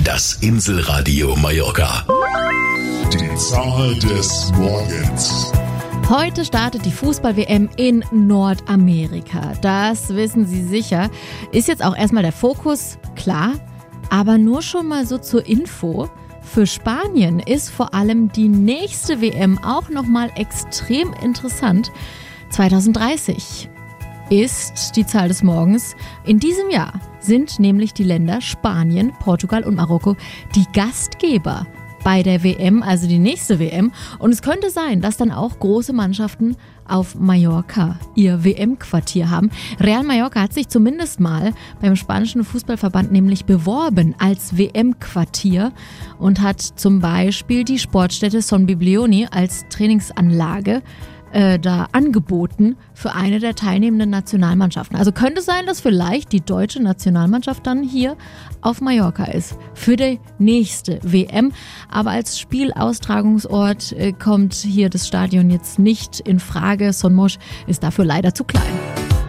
Das Inselradio Mallorca. Die Zahl des Morgens. Heute startet die Fußball-WM in Nordamerika. Das wissen Sie sicher. Ist jetzt auch erstmal der Fokus, klar, aber nur schon mal so zur Info. Für Spanien ist vor allem die nächste WM auch nochmal extrem interessant. 2030 ist die Zahl des Morgens. In diesem Jahr sind nämlich die Länder Spanien, Portugal und Marokko die Gastgeber bei der WM, also die nächste WM. Und es könnte sein, dass dann auch große Mannschaften auf Mallorca ihr WM-Quartier haben. Real Mallorca hat sich zumindest mal beim spanischen Fußballverband nämlich beworben als WM-Quartier und hat zum Beispiel die Sportstätte Son Biblioni als Trainingsanlage da angeboten für eine der teilnehmenden Nationalmannschaften. Also könnte sein, dass vielleicht die deutsche Nationalmannschaft dann hier auf Mallorca ist für die nächste WM. Aber als Spielaustragungsort kommt hier das Stadion jetzt nicht in Frage. Son Moix ist dafür leider zu klein.